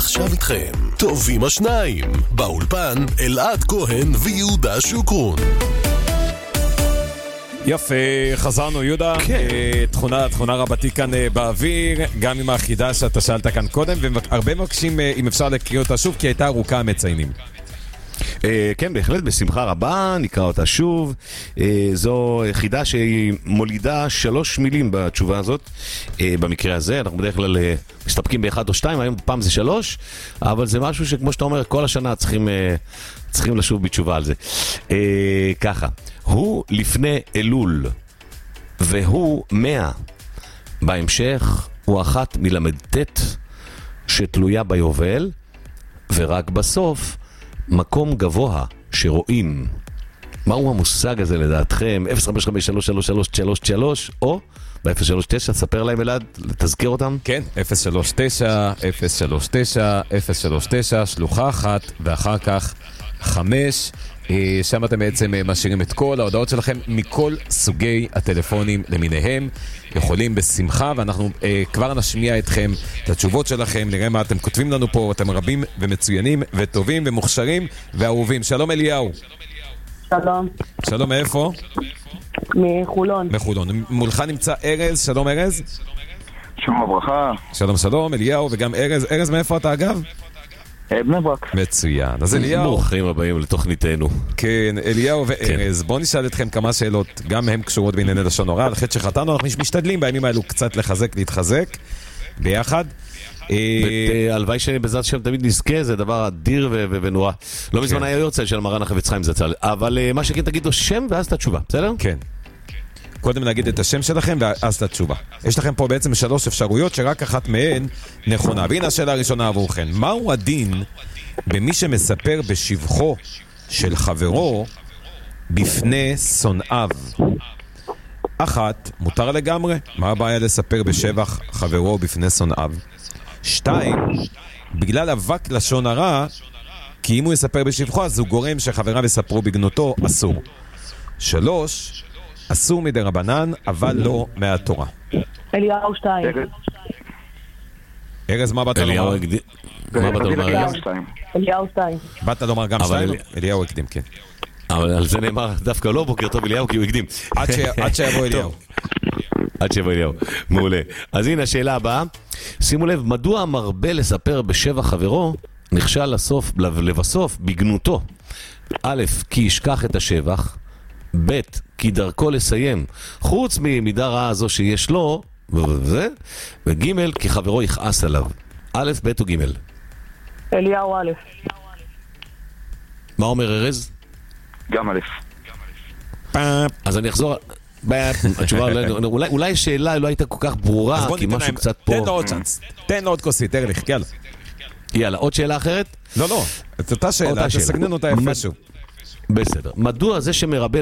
ועכשיו איתכם, טובים השניים, באולפן אלעד כהן ויהודה שוקרון. יפה, חזרנו יהודה, כן. תכונה רבתי כאן באוויר, גם עם האחידה שאתה שאלת כאן קודם, והרבה מבקשים אם אפשר להקריא אותה שוב, כי הייתה ארוכה מציינים. כן, בהחלט, בשמחה רבה, נקרא אותה שוב. זו חידה שהיא מולידה 3 מילים בתשובה הזאת. במקרה הזה, אנחנו בדרך כלל מסתפקים ב1 או 2, היום פעם זה 3, אבל זה משהו שכמו שאתה אומר, כל השנה צריכים לשוב בתשובה על זה. ככה, הוא לפני אלול, והוא 100. בהמשך הוא 1 מל"ט שתלויה ביובל, ורק בסוף מקום גבוה שרואים. מהו המושג הזה לדעתכם? 055-333-333 או ב-039, ספר להם אלעד, תזכיר אותם. כן, 039, שלוחה 1 ואחר כך 5. שם אתם בעצם משאירים את כל ההודעות שלכם מכל סוגי הטלפונים למיניהם. יכולים בשמחה, ואנחנו כבר נשמיע אתכם את התשובות שלכם, נראה מה אתם כותבים לנו פה. אתם רבים ומצוינים וטובים ומוכשרים ואהובים. שלום אליהו. שלום. שלום, מאיפה? מחולון. מחולון. מולך נמצא ארז. שלום ארז. שלום וברכה. שלום אליהו וגם ארז. ארז, מאיפה אתה אגב? בני ברק. מצוין. אז אליהו, ברוכים הבאים לתוכניתנו. כן, אליהו וארז, בואו נשאל אתכם כמה שאלות, גם הם קשורות בענייני לשון הרע. על חטא שחטאנו, אנחנו משתדלים בימים האלו קצת להתחזק ביחד. הלוואי שבעזרת השם תמיד נזכה, זה דבר אדיר ונורא. לא מזמן היה יוצא של מרן החפץ חיים זצ"ל, אבל מה שכן תגידו שם ואז את התשובה, בסדר? כן. קודם נגיד את השם שלכם ואז את התשובה. יש לכם פה בעצם 3 אפשרויות שרק אחת מהן נכונה. והנה השאלה הראשונה עבורכם. מהו הדין במי שמספר בשבחו של חברו בפני שונאיו? 1, מותר לגמרי. מה הבעיה לספר בשבח חברו בפני שונאיו? 2, בגלל אבק לשון הרע, כי אם הוא יספר בשבחו אז הוא גורם שחבריו יספרו בגנותו, אסור. 3, אסור מדי רבנן, אבל לא מהתורה. אליהו 2. ארז, מה באת לומר? מה באת לומר? אליהו 2. באת לומר גם 2? אליהו הקדים, כן. אבל על זה נאמר דווקא לא בוקר טוב אליהו, כי הוא הקדים. עד שיבוא אליהו. עד שיבוא אליהו, מעולה. אז הנה השאלה הבאה. שימו לב, מדוע מרבה לספר בשבח חברו נכשל לבסוף בגנותו? א', כי ישכח את השבח, ב', כי דרכו לסיים, חוץ ממידה רעה הזו שיש לו, וג', כי חברו יכעס עליו. א', ב' או ג'? אליהו א'. מה אומר ארז? גם א'. אז אני אחזור, התשובה אולי שאלה לא הייתה כל כך ברורה, כי משהו קצת פה. תן לו עוד צ'אנס, תן לו עוד כוסית, ארליך, יאללה. יאללה, עוד שאלה אחרת? לא, את אותה שאלה, תסגנן אותה איפשהו. בסדר. מדוע זה שמרבה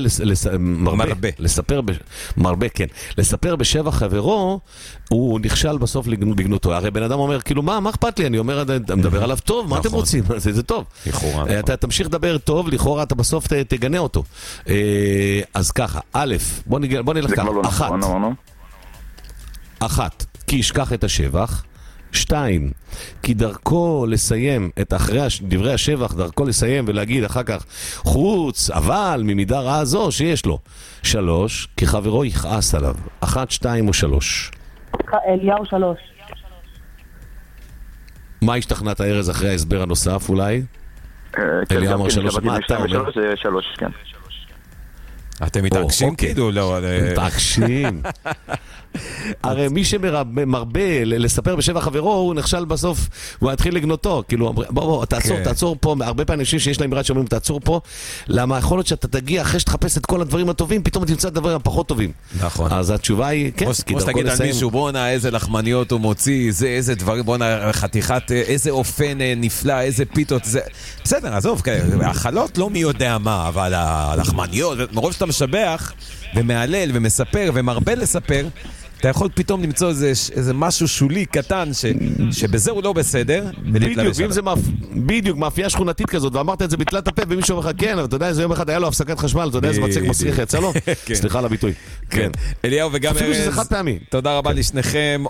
לספר בשבח חברו, הוא נכשל בסוף בגנותו? הרי בן אדם אומר, כאילו, מה אכפת לי? אני אומר, אתה מדבר עליו טוב, מה אתם רוצים? זה טוב. אתה תמשיך לדבר טוב, לכאורה אתה בסוף תגנה אותו. אז ככה, א', בוא נלך ככה. 1, כי ישכח את השבח. 2, כי דרכו לסיים את אחרי דברי השבח, דרכו לסיים ולהגיד אחר כך חוץ, אבל ממידה רעה זו שיש לו. 3, כי חברו יכעס עליו. 1, 2 או 3? אליהו 3. מה השתכנעת ארז אחרי ההסבר הנוסף אולי? אליהו אמר 3, מה אתה אומר? 3, כן. אתם מתעקשים כאילו? לא, מתעקשים. הרי מי שמרבה לספר בשבח חברו, הוא נכשל בסוף, הוא יתחיל לגנותו. כאילו, בוא, תעצור פה. הרבה פעמים אנשים שיש להם מירת שאומרים, תעצור פה, למה יכול להיות שאתה תגיע אחרי שתחפש את כל הדברים הטובים, פתאום תמצא את הדברים הפחות טובים. נכון. אז התשובה היא, כן. כמו שתגיד על מישהו, בואנה, איזה לחמניות הוא מוציא, איזה דברים, בואנה, חתיכת, איזה אופן נפלא, איזה פיתות, בסדר, עזוב, החלות לא מי יודע מה, אבל הלחמניות, מרוב שאתה משבח ומעלל ומספר ומרבה לספר, אתה יכול פתאום למצוא איזה משהו שולי קטן שבזה הוא לא בסדר. בדיוק, מאפייה שכונתית כזאת, ואמרת את זה בתלת הפה ומישהו אומר לך, כן, אבל אתה יודע איזה יום אחד היה לו הפסקת חשמל, אתה יודע איזה מצק מסריח יצא לו? סליחה על הביטוי. אליהו וגם אפילו שזה חד פעמי. תודה רבה לשניכם,